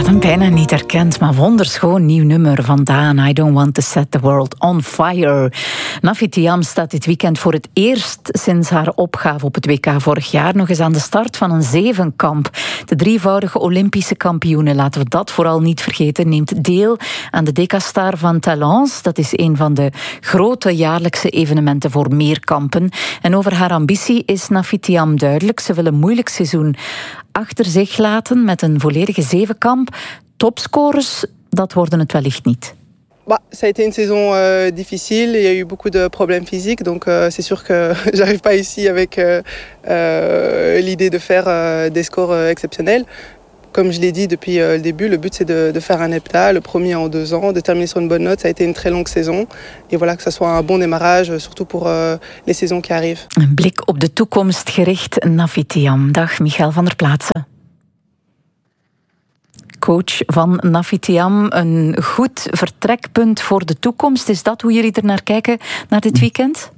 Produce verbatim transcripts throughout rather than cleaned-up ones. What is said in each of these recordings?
Bijna niet herkend, maar wonderschoon nieuw nummer van Daan. I don't want to set the world on fire. Nafi Thiam staat dit weekend voor het eerst sinds haar opgave op het W K vorig jaar nog eens aan de start van een zevenkamp. De drievoudige Olympische kampioene, laten we dat vooral niet vergeten, neemt deel aan de Decastar van Talence. Dat is een van de grote jaarlijkse evenementen voor meerkampen. En over haar ambitie is Nafi Thiam duidelijk. Ze wil een moeilijk seizoen achter zich laten met een volledige zevenkamp. Topscorers, dat worden het wellicht niet. Bah, ça a été une saison euh, difficile, il y a eu beaucoup de problèmes physiques, donc euh, c'est sûr que j'arrive pas ici avec euh, euh, l'idée de faire euh, des scores euh, exceptionnels. Comme je l'ai dit depuis euh, le début, le but c'est de, de faire un hepta, le premier en deux ans, de terminer sur une bonne note. Ça a été une très longue saison. Et voilà, que ça soit un bon démarrage, surtout pour euh, les saisons qui arrivent. Een blik op de toekomst gericht, Nafi Thiam. Dag, Michael van der Plaatsen. Coach van Nafi Thiam, een goed vertrekpunt voor de toekomst. Is dat hoe jullie er naar kijken, naar dit weekend?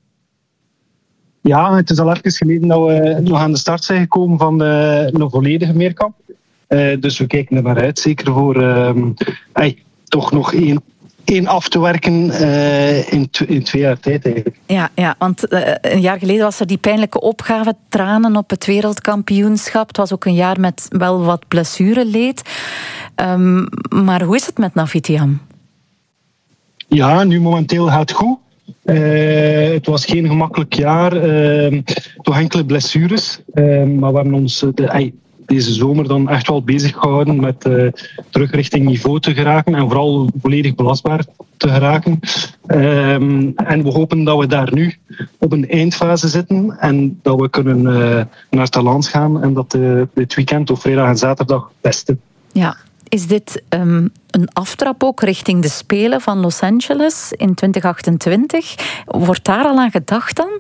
Ja, het is al even geleden dat we nog aan de start zijn gekomen van uh, een volledige meerkamp. Uh, dus we kijken er naar uit, zeker voor uh, hey, toch nog één, één af te werken uh, in, t- in twee jaar tijd eigenlijk. Ja, ja, want uh, een jaar geleden was er die pijnlijke opgave, tranen op het wereldkampioenschap. Het was ook een jaar met wel wat blessureleed. Um, maar hoe is het met Nafi Thiam? Ja, nu momenteel gaat het goed. Uh, het was geen gemakkelijk jaar, uh, toch enkele blessures, uh, maar we hebben ons uh, de, deze zomer dan echt wel bezig gehouden met uh, terug richting niveau te geraken en vooral volledig belastbaar te geraken. Uh, en we hopen dat we daar nu op een eindfase zitten en dat we kunnen uh, naar Talence gaan en dat uh, dit weekend of vrijdag en zaterdag testen. Ja. Is dit um, een aftrap ook richting de Spelen van Los Angeles in twintig achtentwintig? Wordt daar al aan gedacht dan?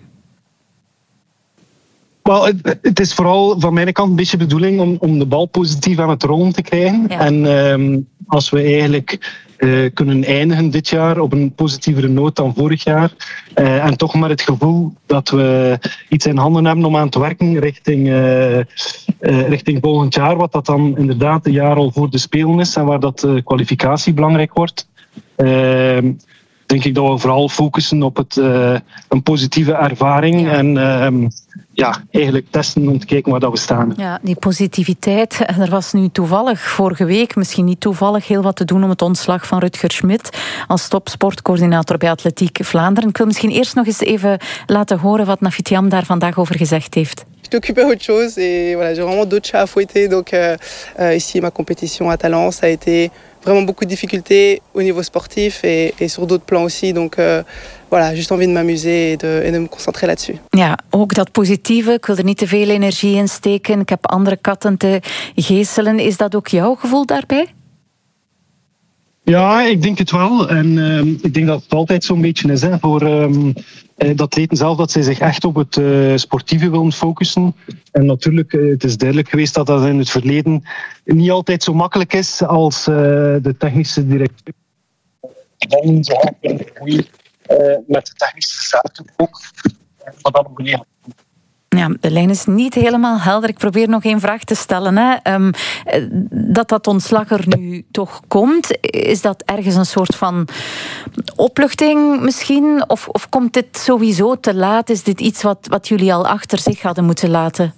Wel, het, het is vooral van mijn kant een beetje de bedoeling om, om de bal positief aan het rollen te krijgen. Ja. En um, als we eigenlijk uh, kunnen eindigen dit jaar op een positievere noot dan vorig jaar. Uh, en toch met het gevoel dat we iets in handen hebben om aan te werken richting, uh, uh, richting volgend jaar. Wat dat dan inderdaad een jaar al voor de Spelen is en waar dat uh, kwalificatie belangrijk wordt. Uh, denk ik dat we vooral focussen op het, uh, een positieve ervaring ja. en uh, ja, eigenlijk testen om te kijken waar dat we staan. Ja, die positiviteit. Er was nu toevallig vorige week, misschien niet toevallig, heel wat te doen om het ontslag van Rutger Schmidt als topsportcoördinator bij Atletiek Vlaanderen. Ik wil misschien eerst nog eens even laten horen wat Nafi Thiam daar vandaag over gezegd heeft. Je t'occupais autre chose et voilà, j'ai vraiment d'autres chats à fouetter. Donc euh, euh, ici, ma compétition à Talence a été vraiment beaucoup de difficultés au niveau sportif et, et sur d'autres plans aussi. Donc euh, voilà, juste envie de m'amuser et de, et de me concentrer là-dessus. Ja, ook dat positieve. Ik wil er niet te veel energie in steken. Ik heb andere katten te geeselen. Is dat ook jouw gevoel daarbij? Ja, ik denk het wel. En uh, ik denk dat het altijd zo'n beetje is hè, voor um, de atleten zelf, dat zij zich echt op het uh, sportieve willen focussen. En natuurlijk, uh, het is duidelijk geweest dat dat in het verleden niet altijd zo makkelijk is als uh, de technische directeur. Dan zo een goeie uh, met de technische zaken ook. Maar dan op een Ja, de lijn is niet helemaal helder. Ik probeer nog één vraag te stellen. Hè. Um, dat dat ontslag er nu toch komt, is dat ergens een soort van opluchting misschien? Of, of komt dit sowieso te laat? Is dit iets wat, wat jullie al achter zich hadden moeten laten?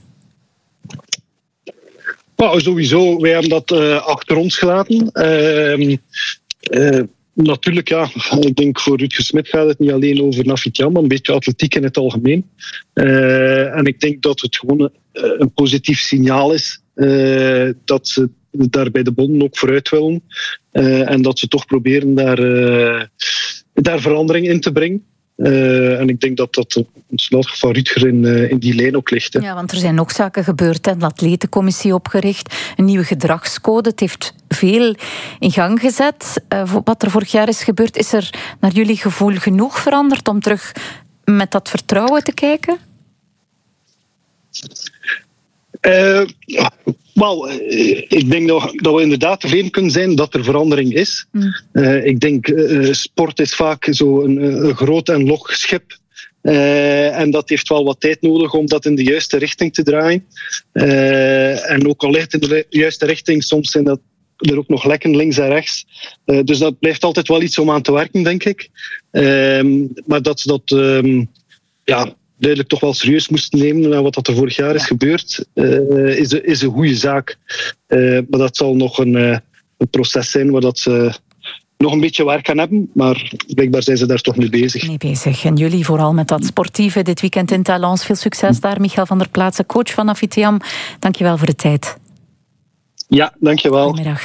Nou, sowieso. Wij hebben dat uh, achter ons gelaten. Uh, uh, Natuurlijk, ja. Ik denk voor Rutger Schmidt gaat het niet alleen over Nafi Thiam, maar een beetje atletiek in het algemeen. Uh, en ik denk dat het gewoon een, een positief signaal is uh, dat ze daar bij de bonden ook vooruit willen. Uh, en dat ze toch proberen daar, uh, daar verandering in te brengen. Uh, en ik denk dat dat het ontslag van Rutger in, uh, in die lijn ook ligt. Hè. Ja, want er zijn ook zaken gebeurd. Hè. De atletencommissie opgericht, een nieuwe gedragscode. Het heeft veel in gang gezet. Uh, wat er vorig jaar is gebeurd, is er naar jullie gevoel genoeg veranderd om terug met dat vertrouwen te kijken? Uh, Wel, ik denk dat, dat we inderdaad tevreden kunnen zijn dat er verandering is. Mm. Uh, ik denk, uh, sport is vaak zo een, een groot en log schip. Uh, en dat heeft wel wat tijd nodig om dat in de juiste richting te draaien. Uh, en ook al ligt in de juiste richting, soms zijn dat er ook nog lekken links en rechts. Uh, dus dat blijft altijd wel iets om aan te werken, denk ik. Uh, maar dat ze dat um, ja, duidelijk toch wel serieus moesten nemen naar wat er vorig jaar is gebeurd, uh, is, is een goede zaak. Uh, maar dat zal nog een, uh, een proces zijn waar dat ze nog een beetje werk aan hebben, maar blijkbaar zijn ze daar toch mee bezig. Mee bezig. En jullie vooral met dat sportieve dit weekend in Talence. Veel succes daar, Michael van der Plaatsen, coach van Nafitiam. Dankjewel voor de tijd. Ja, dankjewel. Goedemiddag.